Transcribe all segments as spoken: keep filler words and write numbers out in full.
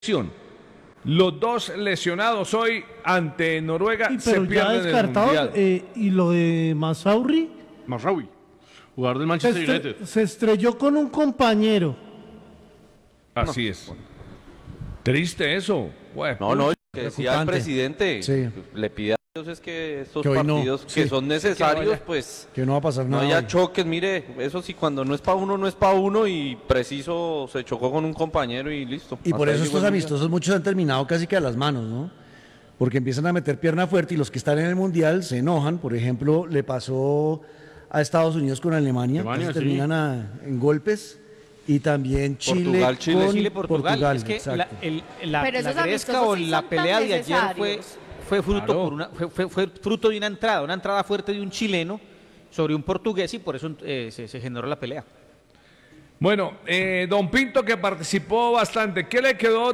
Los dos lesionados hoy ante Noruega Sí, se pero ya pierden el descartado, Mundial. eh, y lo de Mazraoui Mazraoui, jugador del se, Manchester estre- United. se estrelló con un compañero. Así es. Triste eso. Güey, No, no, que decía el Preocupante. presidente, Sí. le pide a Dios es que estos Que hoy no, partidos sí. que son necesarios, pues Que no va a pasar no nada. haya hoy. choques. Mire, eso sí, cuando no es para uno, no es para uno, y preciso se chocó con un compañero y listo. Y por Hasta eso ahí llegó estos el Mundial. amistosos muchos han terminado casi que a las manos, ¿no? Porque empiezan a meter pierna fuerte y los que están en el Mundial se enojan. Por ejemplo, le pasó a Estados Unidos con Alemania, Alemania, casi sí. terminan a- en golpes. Y también Chile Portugal, Chile, con Chile, Portugal. Es que exacto. la, el- la, Pero la esos gresca amistosos o sí la son tan pelea de ayer fue, necesarios. fue, fruto Claro. por una, fue, fue- fue fruto de una entrada, una entrada fuerte de un chileno sobre un portugués y por eso eh, se, se generó la pelea. Bueno, eh, don Pinto, que participó bastante, ¿qué le quedó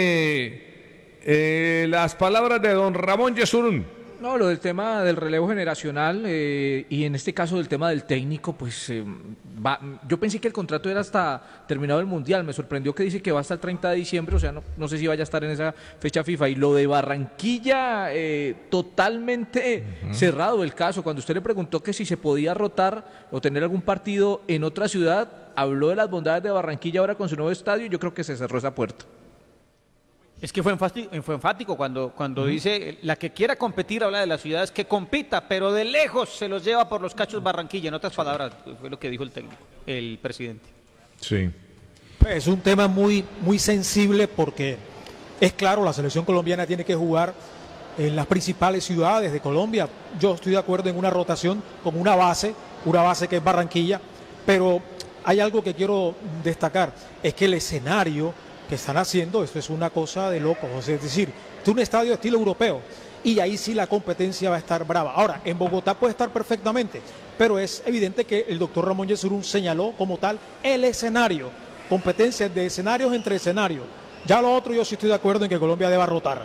de eh, las palabras de don Ramón Yesurún? No, lo del tema del relevo generacional eh, y en este caso del tema del técnico, pues eh, va, yo pensé que el contrato era hasta terminado el Mundial, me sorprendió que dice que va hasta el treinta de diciembre, o sea, no, no sé si vaya a estar en esa fecha FIFA. Y lo de Barranquilla, eh, totalmente uh-huh. cerrado el caso. Cuando usted le preguntó que si se podía rotar o tener algún partido en otra ciudad, habló de las bondades de Barranquilla ahora con su nuevo estadio y yo creo que se cerró esa puerta. Es que fue enfático, fue enfático cuando, cuando uh-huh. dice, la que quiera competir habla de las ciudades que compita, pero de lejos se los lleva por los cachos Barranquilla. En otras palabras, fue lo que dijo el técnico, el presidente. Sí. Es un tema muy, muy sensible porque es claro, la selección colombiana tiene que jugar en las principales ciudades de Colombia. Yo estoy de acuerdo en una rotación con una base, una base que es Barranquilla, pero hay algo que quiero destacar, es que el escenario que están haciendo, esto es una cosa de locos, o sea, es decir, es un estadio de estilo europeo y ahí sí la competencia va a estar brava. Ahora, en Bogotá puede estar perfectamente, pero es evidente que el doctor Ramón Yesurún señaló como tal el escenario, competencias de escenarios entre escenarios. Ya lo otro yo sí estoy de acuerdo en que Colombia deba rotar.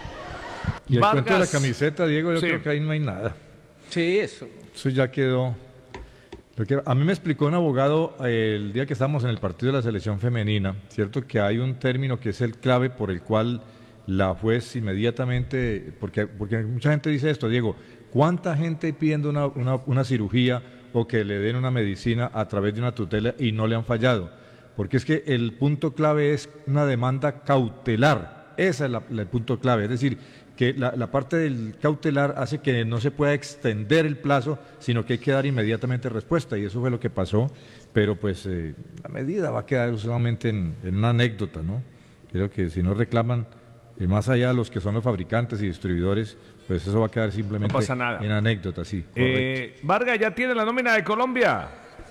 Y el Vargas. cuento de la camiseta, Diego, yo Sí. creo que ahí no hay nada. Sí, eso. Eso ya quedó. Lo que- a mí me explicó un abogado eh, el día que estábamos en el partido de la selección femenina, cierto que hay un término que es el clave por el cual la juez inmediatamente, porque, porque mucha gente dice esto, Diego, ¿cuánta gente pidiendo una, una, una cirugía o que le den una medicina a través de una tutela y no le han fallado? Porque es que el punto clave es una demanda cautelar, ese es la, la- el punto clave, es decir, que la, la parte del cautelar hace que no se pueda extender el plazo, sino que hay que dar inmediatamente respuesta, y eso fue lo que pasó, pero pues eh, la medida va a quedar solamente en, en una anécdota, ¿no? Creo que si no reclaman, eh, más allá de los que son los fabricantes y distribuidores, pues eso va a quedar simplemente No pasa nada. en anécdota, sí, correcto. Eh, Vargas ya tiene la nómina de Colombia.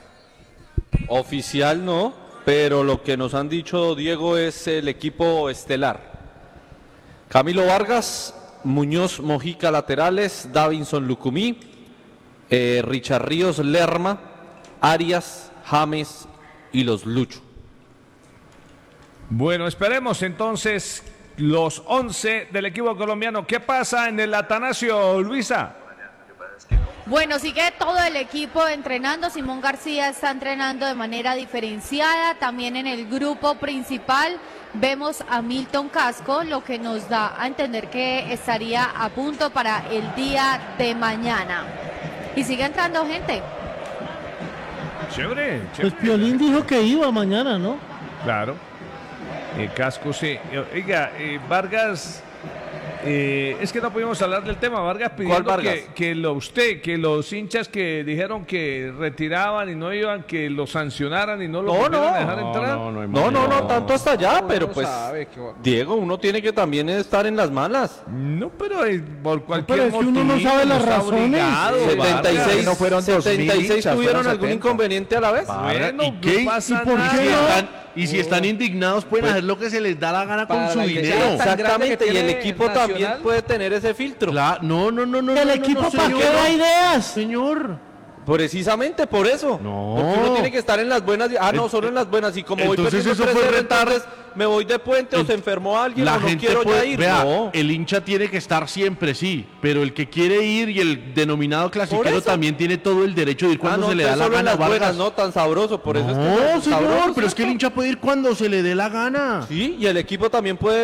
Oficial no, pero lo que nos han dicho, Diego, es el equipo estelar. Camilo Vargas, Muñoz Mojica laterales, Davinson Lucumí, eh, Richard Ríos Lerma, Arias, James y los Lucho. Bueno, esperemos entonces los once del equipo colombiano. ¿Qué pasa en el Atanasio, Luisa? Bueno, sigue todo el equipo entrenando. Simón García está entrenando de manera diferenciada. También en el grupo principal vemos a Milton Casco, lo que nos da a entender que estaría a punto para el día de mañana. Y sigue entrando gente. Chévere, Pues chévere. Piolín dijo que iba mañana, ¿no? Claro. Eh, Casco, sí. Eh, Oiga, eh, Vargas, eh, es que no pudimos hablar del tema. Vargas pidiendo Vargas? que, que lo, usted, que los hinchas que dijeron que retiraban y no iban, que lo sancionaran y no lo No, volvieran no. a dejar entrar. no, no hay No, no, manera. no, tanto hasta allá, No, pero uno pues, sabe que va- Diego, uno tiene que también estar en las malas. No, pero eh, por cualquier pero es que uno no motivo, sabe las está razones. obligado, setenta y seis, Vargas. no fueron dos mil setenta y seis hinchas, tuvieron fueron algún setenta. inconveniente a la vez. Bueno, ¿Y qué? no pasa ¿Y por nada. qué Si no? están- y si están indignados, pueden hacer lo que se les da la gana con Para su la iglesia dinero. tan grande Exactamente, que y el tiene equipo Nacional. también puede tener ese filtro. Claro, no, no, no, no. El no, equipo no, para señor. qué da ideas. Señor, Precisamente por eso. No. Porque uno tiene que estar en las buenas. Ah, no, solo en las buenas. Y como voy Entonces perdiendo eso tres fue cero, retar- entonces me voy de puente o El- se enfermó alguien La o no gente quiero puede- ya ir. vea, No. el hincha tiene que estar siempre, sí, pero el que quiere ir y el denominado clasiquero eso. también tiene todo el derecho de ir Ah, cuando no, se le da entonces la solo en gana. las buenas, Vargas. no tan sabroso. Por eso es que No, es señor, sabroso, pero es que el ¿cierto? hincha puede ir cuando se le dé la gana. Sí, y el equipo también puede